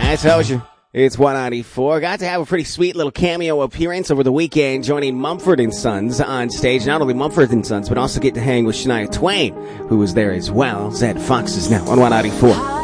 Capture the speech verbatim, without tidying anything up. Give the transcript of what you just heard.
I told you. It's one ninety-four. Got to have a pretty sweet little cameo appearance over the weekend, joining Mumford and Sons on stage. Not only Mumford and Sons, but also get to hang with Shania Twain, who was there as well. Zed Fox is now on one ninety-four.